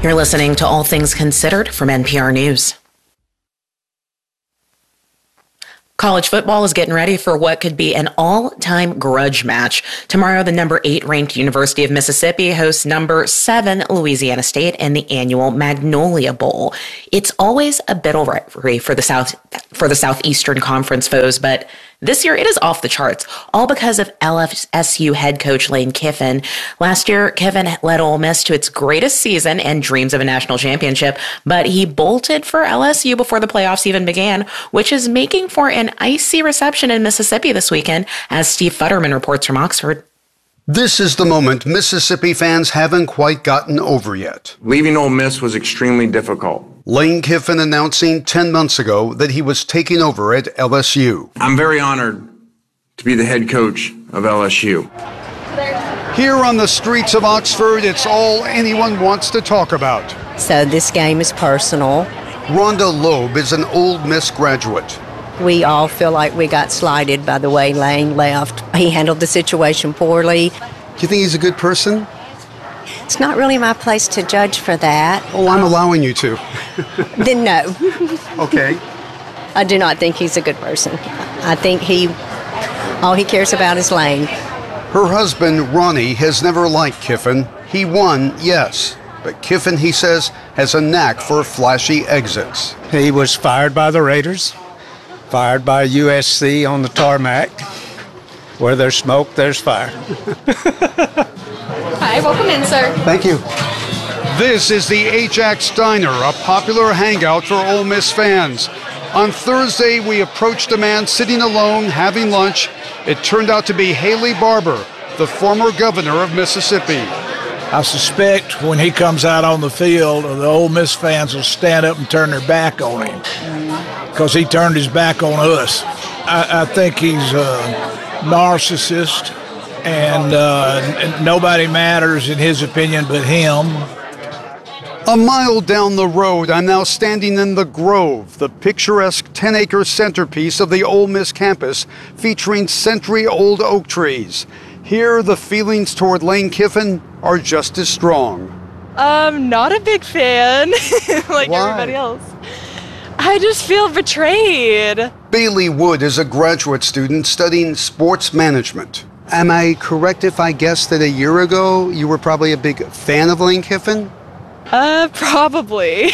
You're listening to All Things Considered from NPR News. College football is getting ready for what could be an all-time grudge match. Tomorrow, the number 8 ranked University of Mississippi hosts number 7 Louisiana State in the annual Magnolia Bowl. It's always a bitter rivalry for the Southeastern Conference foes, but this year it is off the charts, all because of LSU head coach Lane Kiffin. Last year, Kiffin led Ole Miss to its greatest season and dreams of a national championship, but he bolted for LSU before the playoffs even began, which is making for an icy reception in Mississippi this weekend, as Steve Futterman reports from Oxford. This is the moment Mississippi fans haven't quite gotten over yet. Leaving Ole Miss was extremely difficult. Lane Kiffin announcing 10 months ago that he was taking over at LSU. I'm very honored to be the head coach of LSU. Here on the streets of Oxford, it's all anyone wants to talk about. So this game is personal. Rhonda Loeb is an Ole Miss graduate. We all feel like we got slighted by the way Lane left. He handled the situation poorly. Do you think he's a good person? It's not really my place to judge for that. Oh, I'm allowing you to. Then no. Okay. I do not think he's a good person. I think all he cares about is Lane. Her husband, Ronnie, has never liked Kiffin. He won, yes. But Kiffin, he says, has a knack for flashy exits. He was fired by the Raiders, fired by USC on the tarmac. Where there's smoke, there's fire. Hi, welcome in, sir. Thank you. This is the Ajax Diner, a popular hangout for Ole Miss fans. On Thursday, we approached a man sitting alone having lunch. It turned out to be Haley Barbour, the former governor of Mississippi. I suspect when he comes out on the field, the Ole Miss fans will stand up and turn their back on him because he turned his back on us. I think he's a narcissist, and nobody matters in his opinion but him. A mile down the road, I'm now standing in the Grove, the picturesque 10-acre centerpiece of the Ole Miss campus, featuring century-old oak trees. Here, the feelings toward Lane Kiffin are just as strong. Not a big fan, like Why? everybody else. I just feel betrayed. Bailey Wood is a graduate student studying sports management. Am I correct if I guess that a year ago you were probably a big fan of Lane Kiffin? Probably.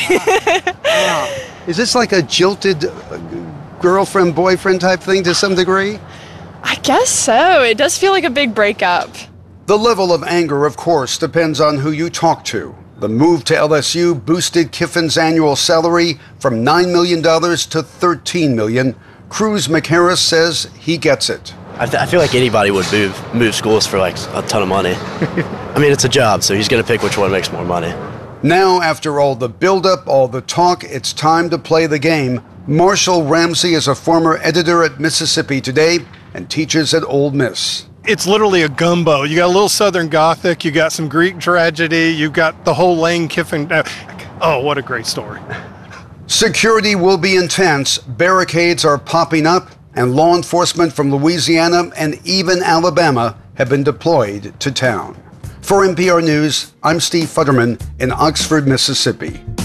Is this like a jilted girlfriend-boyfriend type thing to some degree? I guess so. It does feel like a big breakup. The level of anger, of course, depends on who you talk to. The move to LSU boosted Kiffin's annual salary from $9 million to $13 million. Cruz McHarris says he gets it. I feel like anybody would move schools for like a ton of money. I mean, it's a job, so he's going to pick which one makes more money. Now, after all the buildup, all the talk, it's time to play the game. Marshall Ramsey is a former editor at Mississippi Today and teaches at Ole Miss. It's literally a gumbo. You got a little Southern Gothic, you got some Greek tragedy, you got the whole Lane Kiffin. Oh, what a great story. Security will be intense. Barricades are popping up, and law enforcement from Louisiana and even Alabama have been deployed to town. For NPR News, I'm Steve Futterman in Oxford, Mississippi.